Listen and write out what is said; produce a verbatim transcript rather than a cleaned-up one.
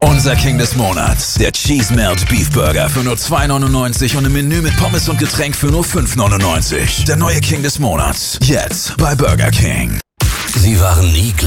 Unser King des Monats, der Cheese Melt Beef Burger für nur zwei neunundneunzig und ein Menü mit Pommes und Getränk für nur fünf neunundneunzig. Der neue King des Monats, jetzt bei Burger King. Sie waren nie